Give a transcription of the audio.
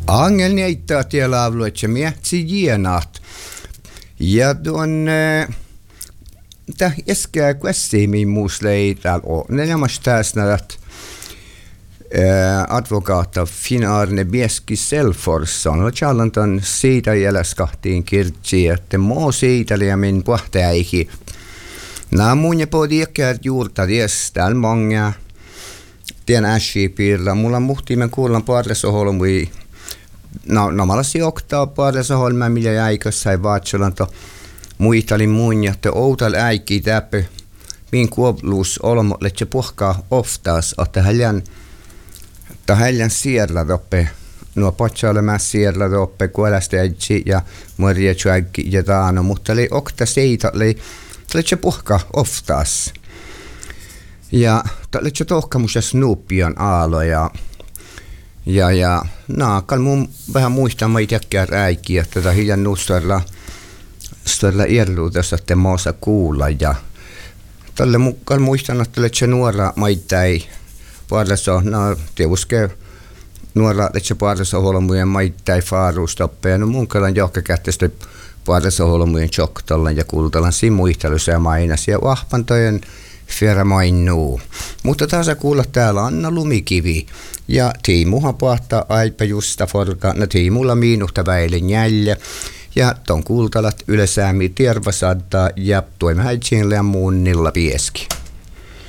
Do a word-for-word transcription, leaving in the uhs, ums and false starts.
Angel näyttää tiellä avlu, että mietsi jienat. Ja tuon tämä äsken kuessiimiin muus leitä on. Ne nämä tästä, että advokaata Finn-Arne Bieski Selforsson och challantan siitä jälskahtiin kirtsi, että muu siitä liian pohtäikin. Nämä mun ja podiakkaat juurta ties täällä många tien äsipiirillä. Mulla muhtiimen kuullaan paarlessa holmui. No, normalasti oktaa paarlessa holmaa, millä jäikössä ei vaatsolanta muitalin mun ja te outal äikki täpö. Min kuobluus olmo, että se puhkaa oftaas, että hälän Tähän siellä doppe, nuo potsalle mä siellä doppe, kuolästäjätsi ja muoria tjuäkki ja taano, mutta oli okta siitä, oli, oli se puhka oftaas. Ja oli se tohkamusta snuupion aalo ja, ja, ja naakal mun vähän muistaa, mä ei tiedäkään räikkiä, että tätä hiljan nuustorilla storilla irluudessa, että moosa kuulla ja tälle mukaan muistan, että oli se nuora maittai Paarlessa, no tietysti nuora, että se paarlessa holmujen maittai faaruustoppia. No mun kalan johkakätteistä paarlessa holmujen tjoktallan ja kultalan simuihtelussa ja mainas ja vahpantojen fierä mainuu. Mutta taas kuulla täällä Anna Lumikivi ja Tiimuhan pahtaa aipa justa forka, no Tiimulla miinuhta väilin jäljä. Ja ton kuultalat ylesäämi tiervasaddaa ja toimme häitsiinle ja muunilla pieski.